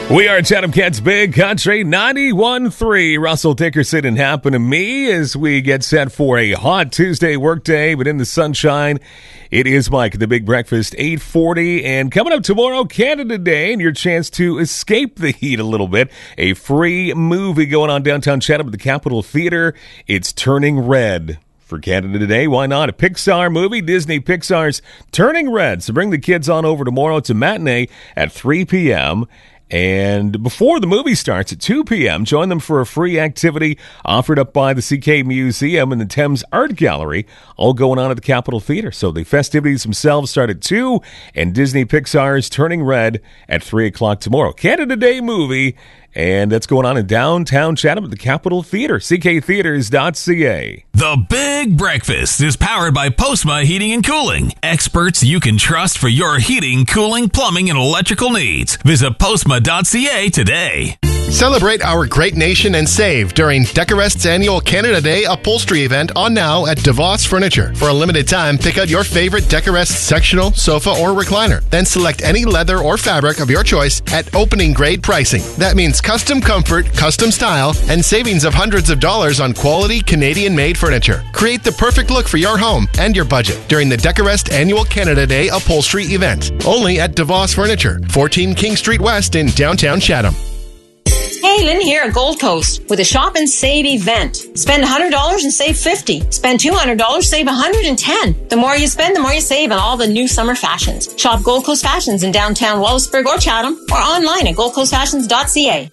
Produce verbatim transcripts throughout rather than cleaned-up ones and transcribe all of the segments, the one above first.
We are Chatham Cats Big Country ninety-one point three. Russell Dickerson and Happen to Me as we get set for a hot Tuesday workday, but in the sunshine. It is Mike, the Big Breakfast, eight forty, and coming up tomorrow, Canada Day, and your chance to escape the heat a little bit. A free movie going on downtown Chatham at the Capitol Theater. It's Turning Red. For Canada Day, why not? A Pixar movie, Disney Pixar's Turning Red. So bring the kids on over tomorrow. It's a matinee at three p.m., and before the movie starts at two p.m., join them for a free activity offered up by the C K Museum and the Thames Art Gallery, all going on at the Capitol Theater. So the festivities themselves start at two, and Disney Pixar's Turning Red at three o'clock tomorrow. Canada Day movie, and that's going on in downtown Chatham at the Capitol Theater, c k theaters dot c a. The Big Breakfast is powered by Postma Heating and Cooling. Experts you can trust for your heating, cooling, plumbing, and electrical needs. Visit postma dot c a today. Celebrate our great nation and save during Decorest's annual Canada Day upholstery event on now at DeVos Furniture. For a limited time, pick out your favorite Decorest sectional, sofa, or recliner. Then select any leather or fabric of your choice at opening grade pricing. That means custom comfort, custom style, and savings of hundreds of dollars on quality Canadian-made furniture. Create the perfect look for your home and your budget during the Decorest annual Canada Day upholstery event. Only at DeVos Furniture, fourteen King Street West in downtown Chatham. Hey, Lynn here at Gold Coast with a shop and save event. Spend one hundred dollars and save fifty dollars. Spend two hundred dollars, save one hundred ten dollars. The more you spend, the more you save on all the new summer fashions. Shop Gold Coast Fashions in downtown Wallaceburg or Chatham, or online at gold coast fashions dot c a.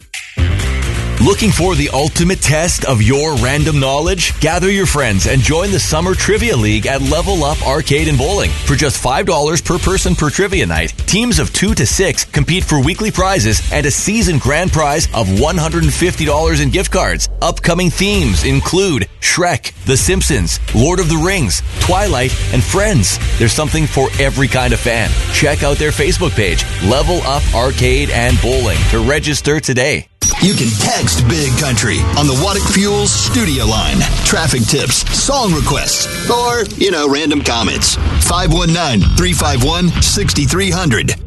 Looking for the ultimate test of your random knowledge? Gather your friends and join the Summer Trivia League at Level Up Arcade and Bowling. For just five dollars per person per trivia night, teams of two to six compete for weekly prizes and a season grand prize of one hundred fifty dollars in gift cards. Upcoming themes include Shrek, The Simpsons, Lord of the Rings, Twilight, and Friends. There's something for every kind of fan. Check out their Facebook page, Level Up Arcade and Bowling, to register today. You can text Big Country on the Waddick Fuels studio line. Traffic tips, song requests, or, you know, random comments. five one nine, three five one, six three zero zero.